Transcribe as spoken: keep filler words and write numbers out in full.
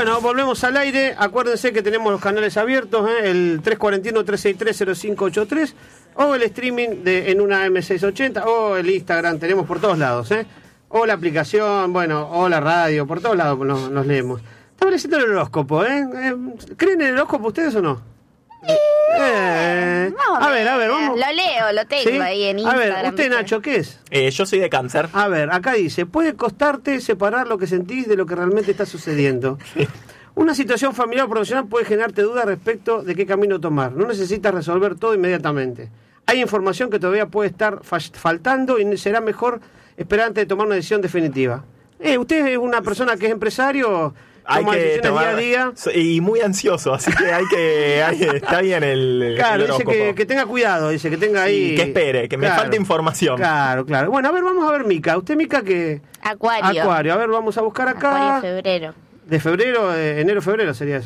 Bueno, volvemos al aire. Acuérdense que tenemos los canales abiertos, ¿eh? El tres cuatro uno, tres seis tres, cero cinco ocho tres o el streaming de en una eme seiscientos ochenta o el Instagram. Tenemos por todos lados, ¿eh? O la aplicación, bueno, o la radio, por todos lados nos, nos leemos. Estamos leyendo el horóscopo, ¿eh? ¿Creen en el horóscopo ustedes o no? Eh, No, a ver, a ver, vamos. Lo leo, lo tengo ¿Sí? ahí en A Instagram. ver, usted, ¿viste? Nacho, ¿qué es? Eh, yo soy de Cáncer. A ver, acá dice, puede costarte separar lo que sentís de lo que realmente está sucediendo. Una situación familiar o profesional puede generarte dudas respecto de qué camino tomar. No necesitas resolver todo inmediatamente. Hay información que todavía puede estar faltando y será mejor esperar antes de tomar una decisión definitiva. Eh, ¿Usted es una persona que es empresario? Hay Toma que decisiones tomar, día a día. Y muy ansioso, así que hay que... Hay, está bien el, el Claro, dice horóscopo. que, que tenga cuidado, dice que tenga ahí... Y que espere, que me Claro, falte información. Claro, claro. Bueno, a ver, vamos a ver Mica. ¿Usted, Mica, qué? Acuario. Acuario. A ver, vamos a buscar acá. Acuario, febrero. De febrero, eh, enero, febrero sería eso.